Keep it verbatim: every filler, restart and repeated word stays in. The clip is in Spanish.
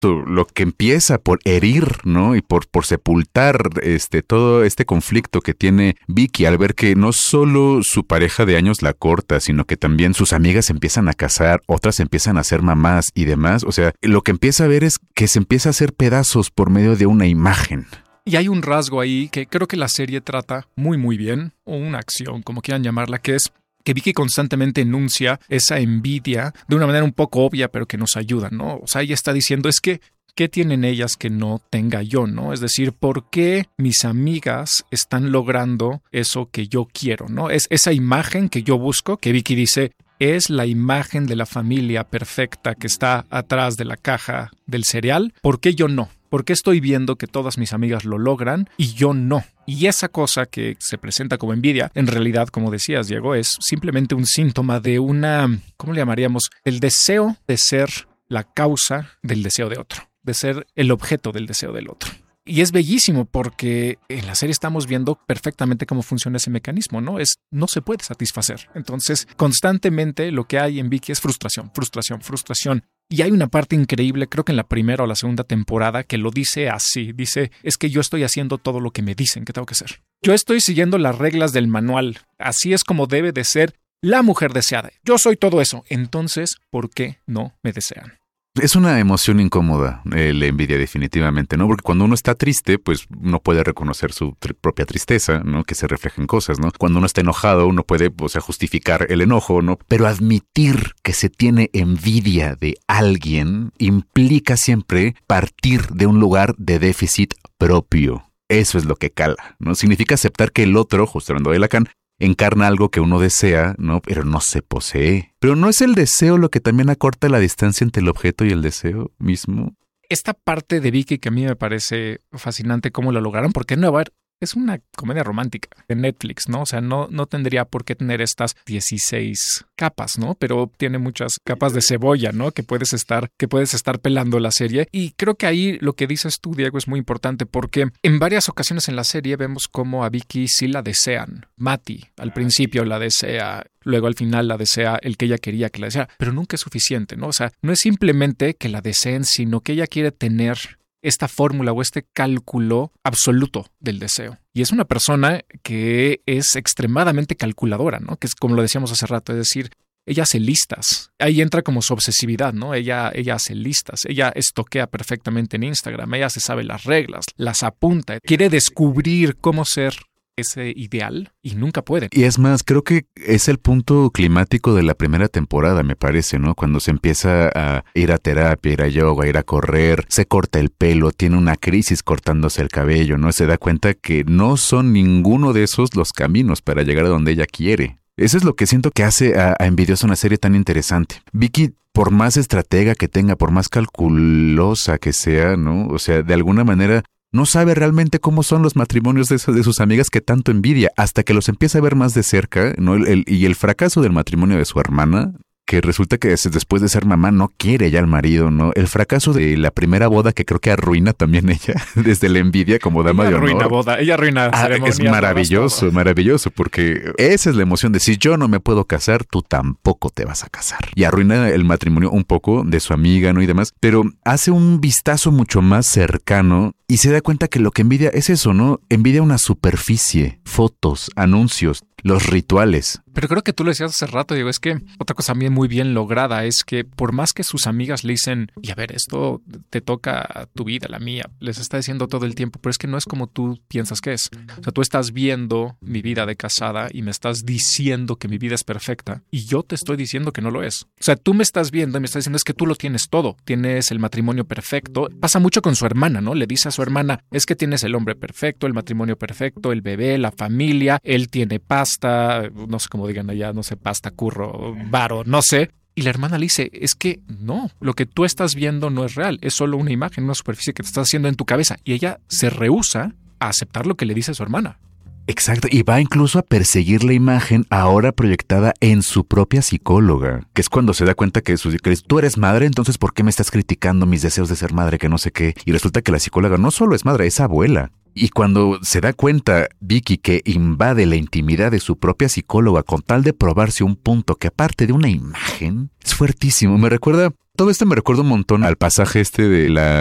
lo que empieza por herir, ¿no? Y por, por sepultar este, todo este conflicto que tiene Vicky al ver que no solo su pareja de años la corta, sino que también sus amigas se empiezan a casar, otras empiezan a ser mamás y demás. O sea, lo que empieza a ver es que se empieza a hacer pedazos por medio de una imagen. Y hay un rasgo ahí que creo que la serie trata muy muy bien, o una acción, como quieran llamarla, que es que Vicky constantemente enuncia esa envidia de una manera un poco obvia, pero que nos ayuda, ¿no? O sea, ella está diciendo, es que, ¿qué tienen ellas que no tenga yo, no? Es decir, ¿por qué mis amigas están logrando eso que yo quiero, no? Es esa imagen que yo busco, que Vicky dice, es la imagen de la familia perfecta que está atrás de la caja del cereal. ¿Por qué yo no? ¿Por qué estoy viendo que todas mis amigas lo logran y yo no? Y esa cosa que se presenta como envidia, en realidad, como decías, Diego, es simplemente un síntoma de una, ¿cómo le llamaríamos? El deseo de ser la causa del deseo de otro, de ser el objeto del deseo del otro. Y es bellísimo porque en la serie estamos viendo perfectamente cómo funciona ese mecanismo, ¿no? Es, no se puede satisfacer. Entonces, constantemente lo que hay en Vicky es frustración, frustración, frustración. Y hay una parte increíble, creo que en la primera o la segunda temporada, que lo dice así. Dice, es que yo estoy haciendo todo lo que me dicen que tengo que hacer. Yo estoy siguiendo las reglas del manual. Así es como debe de ser la mujer deseada. Yo soy todo eso. Entonces, ¿por qué no me desean? Es una emoción incómoda, eh, la envidia definitivamente, ¿no? Porque cuando uno está triste, pues uno puede reconocer su tr- propia tristeza, ¿no? Que se refleja en cosas, ¿no? Cuando uno está enojado, uno puede, o sea, justificar el enojo, ¿no? Pero admitir que se tiene envidia de alguien implica siempre partir de un lugar de déficit propio. Eso es lo que cala, ¿no? Significa aceptar que el otro, justo hablando de Lacan, encarna algo que uno desea, ¿no? Pero no se posee. Pero ¿no es el deseo lo que también acorta la distancia entre el objeto y el deseo mismo? Esta parte de Vicky que a mí me parece fascinante cómo lo lograron, porque no, a ver, es una comedia romántica de Netflix, ¿no? O sea, no, no tendría por qué tener estas dieciséis capas, ¿no? Pero tiene muchas capas de cebolla, ¿no? Que puedes estar, que puedes estar pelando la serie. Y creo que ahí lo que dices tú, Diego, es muy importante porque en varias ocasiones en la serie vemos cómo a Vicky sí la desean. Mati al principio la desea, luego al final la desea el que ella quería que la deseara, pero nunca es suficiente, ¿no? O sea, no es simplemente que la deseen, sino que ella quiere tener esta fórmula o este cálculo absoluto del deseo. Y es una persona que es extremadamente calculadora, ¿no? Que es como lo decíamos hace rato, es decir, ella hace listas. Ahí entra como su obsesividad, ¿no? Ella, ella hace listas, ella estoquea perfectamente en Instagram, ella se sabe las reglas, las apunta, quiere descubrir cómo ser ese ideal y nunca pueden. Y es más, creo que es el punto climático de la primera temporada, me parece, ¿no? Cuando se empieza a ir a terapia, ir a yoga, ir a correr, se corta el pelo, tiene una crisis cortándose el cabello, ¿no? Se da cuenta que no son ninguno de esos los caminos para llegar a donde ella quiere. Eso es lo que siento que hace a, a Envidiosa una serie tan interesante. Vicky, por más estratega que tenga, por más calculosa que sea, ¿no? O sea, de alguna manera no sabe realmente cómo son los matrimonios de, de sus amigas que tanto envidia, hasta que los empieza a ver más de cerca, ¿no? El, el, y el fracaso del matrimonio de su hermana, que resulta que después de ser mamá no quiere ya al marido, ¿no? El fracaso de la primera boda, que creo que arruina también ella, desde la envidia como dama ella de honor. Ella arruina boda, ella arruina ah, ceremonias. Es maravilloso, maravilloso, porque esa es la emoción de si yo no me puedo casar, tú tampoco te vas a casar. Y arruina el matrimonio un poco de su amiga, ¿no? Y demás, pero hace un vistazo mucho más cercano y se da cuenta que lo que envidia es eso, ¿no? Envidia una superficie, fotos, anuncios, los rituales. Pero creo que tú lo decías hace rato, Diego, es que otra cosa también muy bien lograda es que por más que sus amigas le dicen, y a ver, esto te toca a tu vida, la mía, les está diciendo todo el tiempo, pero es que no es como tú piensas que es. O sea, tú estás viendo mi vida de casada y me estás diciendo que mi vida es perfecta y yo te estoy diciendo que no lo es. O sea, tú me estás viendo y me estás diciendo es que tú lo tienes todo, tienes el matrimonio perfecto. Pasa mucho con su hermana, ¿no? Le dice a su hermana, es que tienes el hombre perfecto, el matrimonio perfecto, el bebé, la familia, él tiene pasta, no sé cómo digan allá, no sé, pasta, curro, varo, no sé. Y la hermana le dice, es que no, lo que tú estás viendo no es real, es solo una imagen, una superficie que te estás haciendo en tu cabeza. Y ella se rehúsa a aceptar lo que le dice su hermana. Exacto, y va incluso a perseguir la imagen ahora proyectada en su propia psicóloga, que es cuando se da cuenta que, su, que tú eres madre, entonces ¿por qué me estás criticando mis deseos de ser madre, que no sé qué? Y resulta que la psicóloga no solo es madre, es abuela. Y cuando se da cuenta Vicky que invade la intimidad de su propia psicóloga con tal de probarse un punto que aparte de una imagen, es fuertísimo. Me recuerda todo esto me recuerda un montón al pasaje este de la